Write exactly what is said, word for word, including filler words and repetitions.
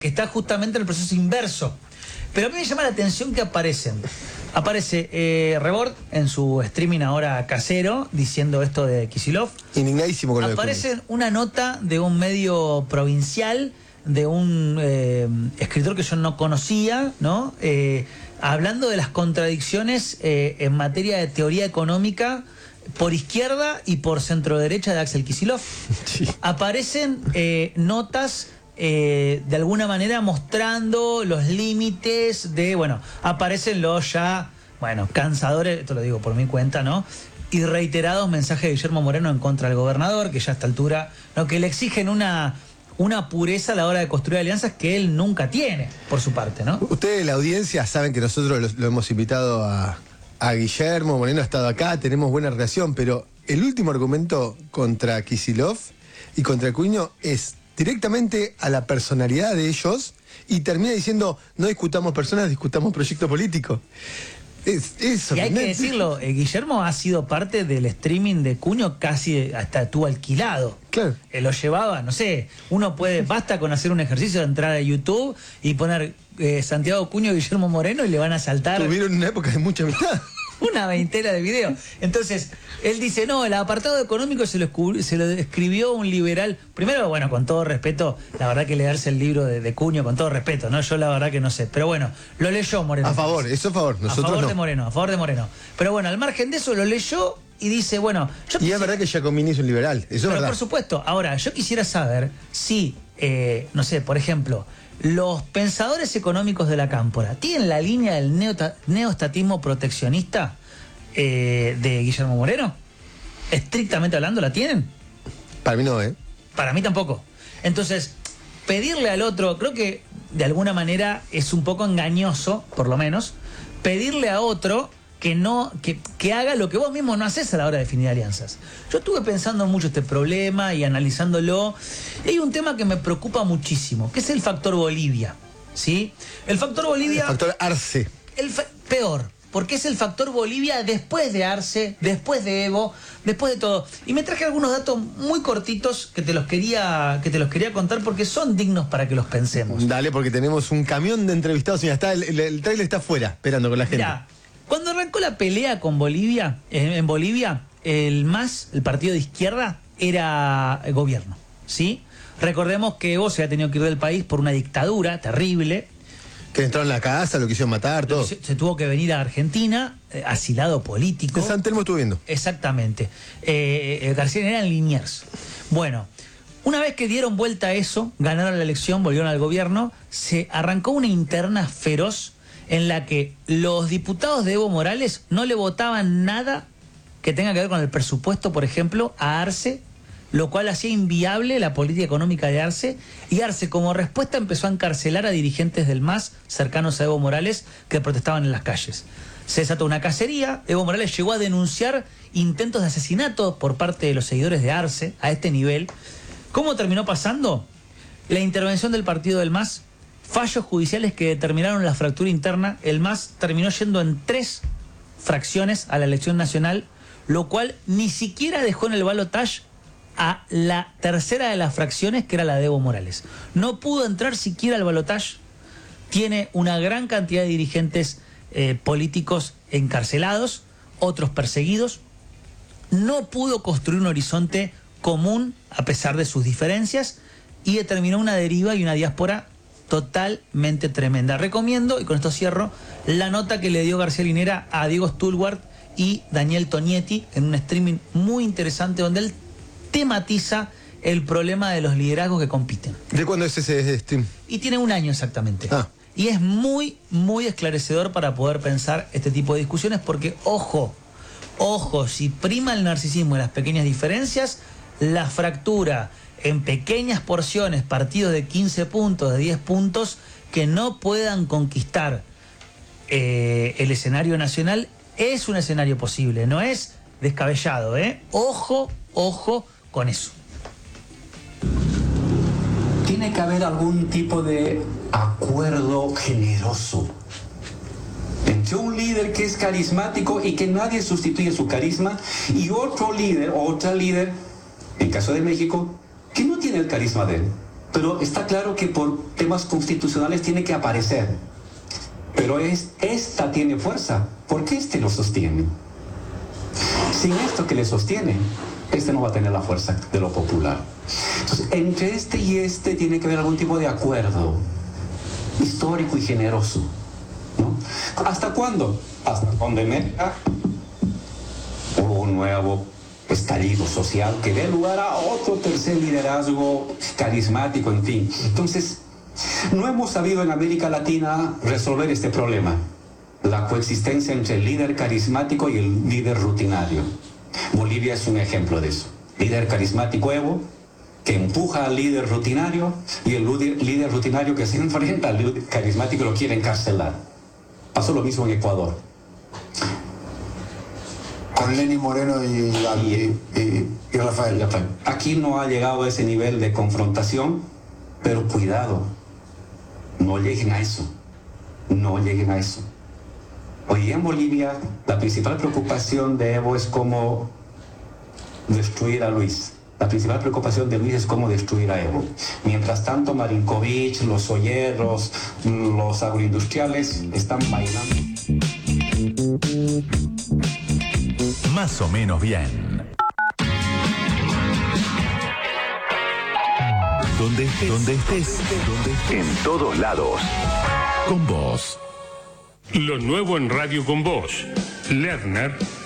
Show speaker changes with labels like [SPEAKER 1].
[SPEAKER 1] que está justamente en el proceso inverso. Pero a mí me llama la atención que aparecen. Aparece eh, Rebord en su streaming ahora casero, diciendo esto de Kicillof.
[SPEAKER 2] Indignadísimo con lo de Cuño.
[SPEAKER 1] Aparece una nota de un medio provincial, de un eh, escritor que yo no conocía, ¿no? Eh, hablando de las contradicciones eh, en materia de teoría económica por izquierda y por centro derecha de Axel Kicillof. Sí. Aparecen eh, notas eh, de alguna manera mostrando los límites de, bueno, aparecen los ya, bueno, cansadores, esto lo digo por mi cuenta, ¿no? Y reiterados mensajes de Guillermo Moreno en contra del gobernador, que ya a esta altura, ¿no? Que le exigen una, una pureza a la hora de construir alianzas que él nunca tiene, por su parte, ¿no?
[SPEAKER 2] Ustedes, la audiencia, saben que nosotros lo, lo hemos invitado a... A Guillermo Moreno ha estado acá, tenemos buena relación, pero el último argumento contra Kicillof y contra Cuño es directamente a la personalidad de ellos y termina diciendo, no discutamos personas, discutamos proyecto político. Es, es
[SPEAKER 1] y hay que decirlo, eh, Guillermo ha sido parte del streaming de Cuño, casi hasta estuvo alquilado.
[SPEAKER 2] Claro.
[SPEAKER 1] Eh, lo llevaba, no sé, uno puede, basta con hacer un ejercicio de entrar a YouTube y poner eh, Santiago Cuño y Guillermo Moreno y le van a saltar.
[SPEAKER 2] Tuvieron una época de mucha amistad.
[SPEAKER 1] Una veintena de videos. Entonces, él dice, no, el apartado económico se lo, se lo escribió un liberal. Primero, bueno, con todo respeto, la verdad que leerse el libro de, de Cuño, con todo respeto, ¿no? Yo la verdad que no sé. Pero bueno, lo leyó Moreno.
[SPEAKER 2] A favor, eso a favor. Nosotros
[SPEAKER 1] a favor
[SPEAKER 2] no.
[SPEAKER 1] de Moreno, a favor de Moreno. Pero bueno, al margen de eso, lo leyó y dice, bueno... Yo
[SPEAKER 2] y
[SPEAKER 1] quisiera...
[SPEAKER 2] es verdad que Giacomini es un liberal, eso es
[SPEAKER 1] Pero
[SPEAKER 2] verdad.
[SPEAKER 1] por supuesto. Ahora, yo quisiera saber si, eh, no sé, por ejemplo... los pensadores económicos de la cámpora tienen la línea del neota, neoestatismo proteccionista eh, de Guillermo Moreno. Estrictamente hablando, ¿la tienen?
[SPEAKER 2] Para mí no, ¿eh?
[SPEAKER 1] Para mí tampoco. Entonces, pedirle al otro, creo que de alguna manera es un poco engañoso, por lo menos, pedirle a otro que no que, que haga lo que vos mismo no haces a la hora de definir alianzas. Yo estuve pensando mucho este problema y analizándolo. Y hay un tema que me preocupa muchísimo, que es el factor Bolivia, ¿sí? El factor Bolivia...
[SPEAKER 2] El factor Arce.
[SPEAKER 1] El fa peor, porque es el factor Bolivia después de Arce, después de Evo, después de todo. Y me traje algunos datos muy cortitos que te los quería, que te los quería contar porque son dignos para que los pensemos.
[SPEAKER 2] Dale, porque tenemos un camión de entrevistados y ya está, el, el, el trailer está afuera, esperando con la gente.
[SPEAKER 1] Ya. Cuando arrancó la pelea con Bolivia, en, en Bolivia, el M A S, el partido de izquierda, era el gobierno, ¿sí? Recordemos que Evo se ha tenido que ir del país por una dictadura terrible.
[SPEAKER 2] Que entraron en la casa, lo quisieron matar, todo.
[SPEAKER 1] Se, se tuvo que venir a Argentina, eh, asilado político.
[SPEAKER 2] En San Telmo estuve viendo.
[SPEAKER 1] Exactamente. Eh, eh, García era en Liniers. Bueno, una vez que dieron vuelta a eso, ganaron la elección, volvieron al gobierno, se arrancó una interna feroz en la que los diputados de Evo Morales no le votaban nada que tenga que ver con el presupuesto, por ejemplo, a Arce, lo cual hacía inviable la política económica de Arce, y Arce como respuesta empezó a encarcelar a dirigentes del M A S cercanos a Evo Morales que protestaban en las calles. Se desató una cacería, Evo Morales llegó a denunciar intentos de asesinato por parte de los seguidores de Arce a este nivel. ¿Cómo terminó pasando? La intervención del partido del M A S, fallos judiciales que determinaron la fractura interna. El M A S terminó yendo en tres fracciones a la elección nacional, lo cual ni siquiera dejó en el balotaje a la tercera de las fracciones, que era la de Evo Morales. No pudo entrar siquiera al balotaje. Tiene una gran cantidad de dirigentes eh, políticos encarcelados, otros perseguidos. No pudo construir un horizonte común a pesar de sus diferencias y determinó una deriva y una diáspora totalmente tremenda. Recomiendo, y con esto cierro, la nota que le dio García Linera a Diego Stulwart y Daniel Tonietti en un streaming muy interesante donde él tematiza el problema de los liderazgos que compiten.
[SPEAKER 2] ¿De cuándo es ese stream?
[SPEAKER 1] Y tiene un año exactamente.
[SPEAKER 2] Ah.
[SPEAKER 1] Y es muy, muy esclarecedor para poder pensar este tipo de discusiones porque, ojo, ojo, si prima el narcisismo y las pequeñas diferencias, la fractura en pequeñas porciones, partidos de quince puntos, de diez puntos, que no puedan conquistar eh, el escenario nacional, es un escenario posible, no es descabellado, ¿eh? Ojo, ojo con eso.
[SPEAKER 3] Tiene que haber algún tipo de acuerdo generoso entre un líder que es carismático y que nadie sustituye su carisma y otro líder o otra líder, en caso de México, que no tiene el carisma de él. pero está claro que por temas constitucionales tiene que aparecer. Pero es, esta tiene fuerza, porque este lo sostiene. Sin esto que le sostiene, este no va a tener la fuerza de lo popular. Entonces, entre este y este tiene que haber algún tipo de acuerdo histórico y generoso, ¿no? ¿Hasta cuándo? Hasta cuando emerja un nuevo estallido social que dé lugar a otro tercer liderazgo carismático, en fin. Entonces, no hemos sabido en América Latina resolver este problema, la coexistencia entre el líder carismático y el líder rutinario. Bolivia es un ejemplo de eso. Líder carismático Evo, que empuja al líder rutinario, y el líder rutinario que se enfrenta al líder carismático lo quiere encarcelar. Pasó lo mismo en Ecuador.
[SPEAKER 4] Con Lenín Moreno y, y, y, y Rafael.
[SPEAKER 3] Aquí no ha llegado a ese nivel de confrontación, pero cuidado, no lleguen a eso, no lleguen a eso. Hoy en Bolivia la principal preocupación de Evo es cómo destruir a Luis. La principal preocupación de Luis es cómo destruir a Evo. Mientras tanto, Marinkovic, los olleros, los agroindustriales están bailando.
[SPEAKER 5] Más o menos bien. Donde estés, donde estés, donde estés. En todos lados. Con vos.
[SPEAKER 6] Lo nuevo en Radio Con Vos. Lerner